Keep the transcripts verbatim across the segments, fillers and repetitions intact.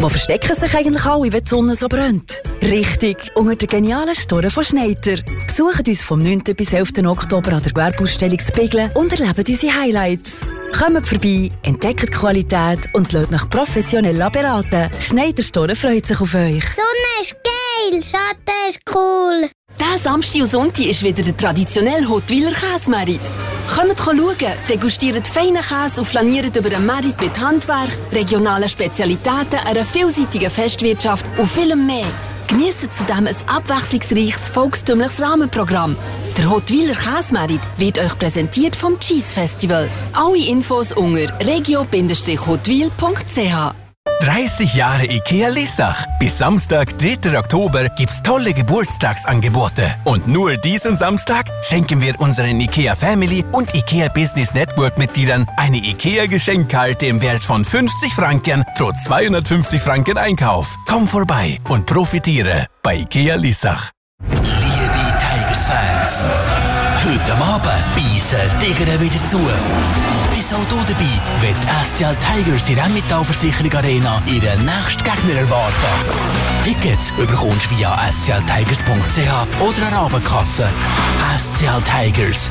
Wo verstecken sich eigentlich alle, wenn die Sonne so brennt? Richtig, unter den genialen Storen von Schneider. Besucht uns vom neunten bis elften Oktober an der Gewerbeausstellung zu Biglen und erlebt unsere Highlights. Kommt vorbei, entdeckt die Qualität und lasst euch professionell beraten. Schneider Storen freut sich auf euch. Sonne ist geil, Schatten ist cool. Diesen Samstag und Sonntag ist wieder der traditionelle Huttwiler Käsemerit. Kommt schauen, degustiert feinen Käse und flaniert über den Merit mit Handwerk, regionalen Spezialitäten, einer vielseitigen Festwirtschaft und vielem mehr. Genießt zudem ein abwechslungsreiches, volkstümliches Rahmenprogramm. Der Huttwiler Käsemerit wird euch präsentiert vom Cheese Festival. Alle Infos unter regio Bindestrich huttwil punkt c h. dreißig Jahre IKEA Lissach. Bis Samstag, dritter Oktober, gibt's tolle Geburtstagsangebote. Und nur diesen Samstag schenken wir unseren IKEA Family und IKEA Business Network Mitgliedern eine IKEA-Geschenkkarte im Wert von fünfzig Franken pro zweihundertfünfzig Franken Einkauf. Komm vorbei und profitiere bei IKEA Lissach. Liebe Tigers-Fans, heute am Abend beißen Tigers wieder zu. Bist auch du dabei, wenn die S C L Tigers die Rennmetallversicherung Arena ihren nächsten Gegner erwarten. Tickets bekommst du via s c l tigers punkt c h oder an Abendkasse. S C L Tigers.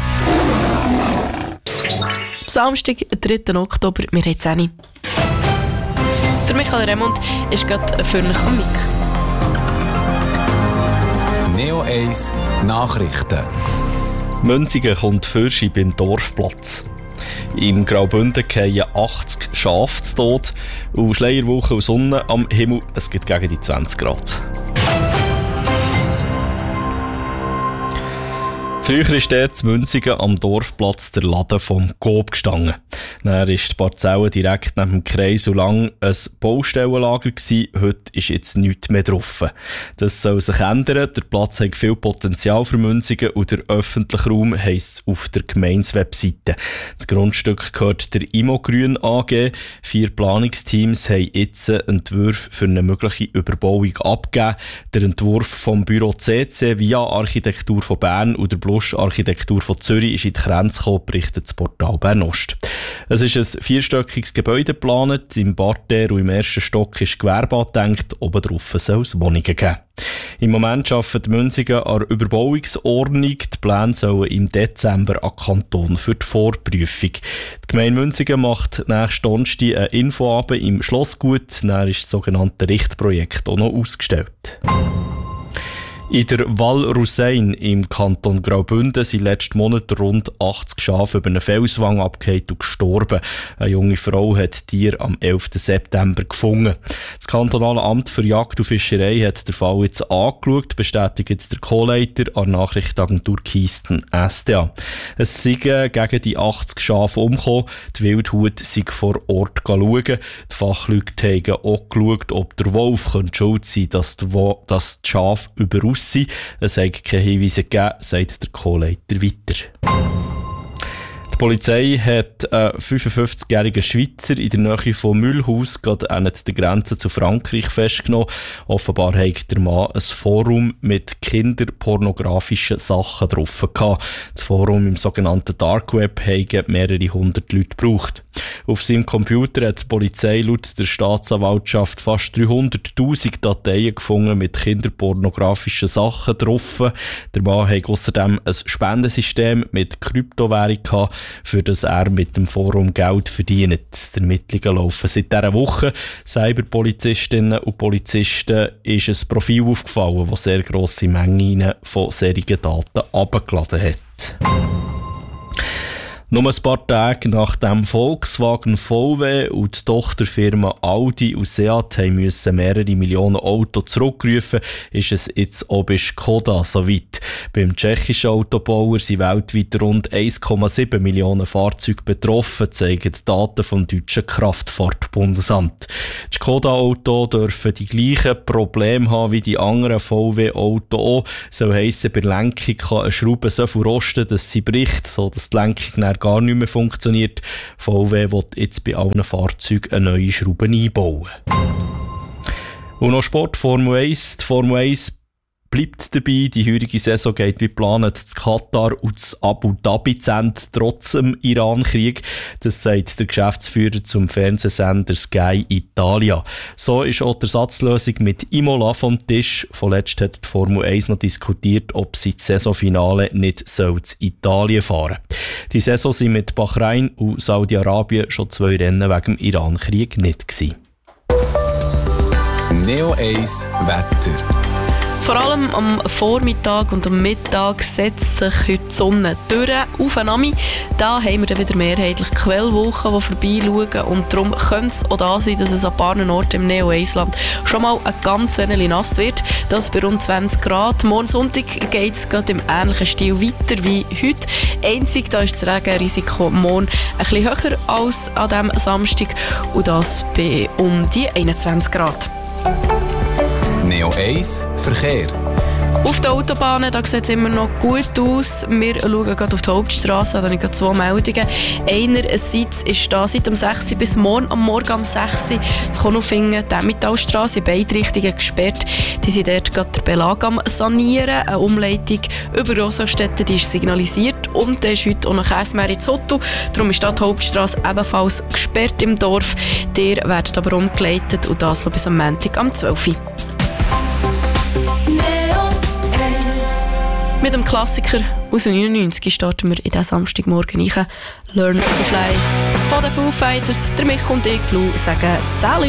Samstag, dritten Oktober, wir haben zehn. Der Michael Remund ist gerade für mich am Mic. Neo eins Nachrichten. Münzigen kommt Fürschi beim Dorfplatz. Im Graubünden fallen achtzig Schafe zu Tod und Schleierwolken und Sonne am Himmel. Es gibt gegen die zwanzig Grad. Früher ist der in Münzigen am Dorfplatz der Laden vom Coop gestanden. Dann ist die Parzelle direkt neben dem Kreis und lang ein Baustellenlager gewesen. Heute ist jetzt nichts mehr drauf. Das soll sich ändern. Der Platz hat viel Potenzial für Münzigen und der öffentliche Raum heisst es auf der Gemeindewebseite. Das Grundstück gehört der Imogrün A G. Vier Planungsteams haben jetzt Entwürfe für eine mögliche Überbauung abgegeben. Der Entwurf vom Büro C C via Architektur von Bern und der Architektur von Zürich ist in die Grenze gekommen, berichtet das Portal Bern Ost. Es ist ein vierstöckiges Gebäude geplant. Im Parterre und im ersten Stock ist Gewerbe angedenkt. Oben drauf soll es Wohnungen geben. Im Moment arbeitet Münzigen an der Überbauungsordnung. Die Pläne sollen im Dezember an Kanton für die Vorprüfung. Die Gemeinde Münzigen macht nächsten Donnerstag eine Infoabend im Schlossgut. Dann ist das sogenannte Richtprojekt auch noch ausgestellt. In der Val Russein im Kanton Graubünden sind letzten Monat rund achtzig Schafe über eine Felswang abgefallen und gestorben. Eine junge Frau hat die Tiere am elften September gefunden. Das kantonale Amt für Jagd und Fischerei hat den Fall jetzt angeschaut, bestätigt der Co-Leiter an der Nachrichtenagentur Kisten S D A. Es sind gegen die achtzig Schafe umgekommen. Die Wildhut sei vor Ort schauen. Die Fachleute haben auch geschaut, ob der Wolf schuld sein könnte, dass, Wo- dass die Schafe überaus sind. Es hat keine Hinweise gegeben, sagt der Co-Leiter weiter. Die Polizei hat einen fünfundfünfzigjährigen Schweizer in der Nähe von Mühlhaus gerade an der Grenze zu Frankreich festgenommen. Offenbar hat der Mann ein Forum mit kinderpornografischen Sachen drauf gehabt. Das Forum im sogenannten Dark Web haben mehrere hundert Leute gebraucht. Auf seinem Computer hat die Polizei laut der Staatsanwaltschaft fast dreihunderttausend Dateien gefunden mit kinderpornografischen Sachen drauf. Der Mann hat außerdem ein Spendensystem mit Kryptowährung gehabt, für das er mit dem Forum Geld verdient. Die Ermittlungen laufen seit dieser Woche. Cyberpolizistinnen und Polizisten ist ein Profil aufgefallen, das sehr grosse Mengen von solchen Daten abgeladen hat. Nur ein paar Tage nachdem Volkswagen V W und die Tochterfirma Audi und Seat haben müssen mehrere Millionen Autos zurückrufen, ist es jetzt auch bei Skoda soweit. Beim tschechischen Autobauer sind weltweit rund eins Komma sieben Millionen Fahrzeuge betroffen, zeigen die Daten vom deutschen Kraftfahrtbundesamt. Die Skoda-Autos dürfen die gleichen Probleme haben wie die anderen V W-Autos auch. Soll heissen, bei der Lenkung kann eine Schraube so viel rosten, dass sie bricht, sodass die Lenkung dann gar nicht mehr funktioniert. V W will jetzt bei allen Fahrzeugen eine neue Schraube einbauen. Und noch Sport, Formel eins. Die Formel eins bleibt dabei. Die heurige Saison geht wie geplant zu Katar und zu Abu Dhabi zu Ende, trotz dem Iran-Krieg. Das sagt der Geschäftsführer zum Fernsehsender Sky Italia. So ist auch die Ersatzlösung mit Imola vom Tisch. Vorletzt hat die Formel eins noch diskutiert, ob sie das Saisonfinale nicht soll zu Italien fahren. Die Saison sind mit Bahrain und Saudi-Arabien schon zwei Rennen wegen dem Iran-Krieg nicht gewesen. Neo eins Wetter. Vor allem am Vormittag und am Mittag setzt sich heute die Sonne durch auf den Ami. Da haben wir dann wieder mehrheitlich Quellwolken, die vorbeischauen. Und darum könnte es auch da sein, dass es an ein paar Orten im Neo-Eisland schon mal ein ganz wenig nass wird. Das bei rund zwanzig Grad. Morgen Sonntag geht es gerade im ähnlichen Stil weiter wie heute. Einzig da ist das Regenrisiko morgen ein bisschen höher als an diesem Samstag. Und das bei um die einundzwanzig Grad. Neo eins Verkehr. Auf den Autobahnen da sieht es immer noch gut aus. Wir schauen gerade auf die Hauptstrasse, da habe ich gerade zwei Meldungen. Einerseits ist da seit um sechs Uhr bis morgen am Morgen um sechs Uhr das Konolfingen, die Emmentalstrasse in beide Richtungen gesperrt. Die sind dort gerade den Belag am Sanieren. Eine Umleitung über Rosenstetten, die ist signalisiert. Und da ist heute auch noch Käsmeer in Zotto. Darum ist da die Hauptstrasse ebenfalls gesperrt im Dorf. Die werden aber umgeleitet und das noch bis am Montag am zwölf Uhr. Mit dem Klassiker aus dem neunundneunzig starten wir in diesen Samstagmorgen rein. «Learn to Fly» von den Foo Fighters. Der Mich und ich, Lou, sagen «Salut».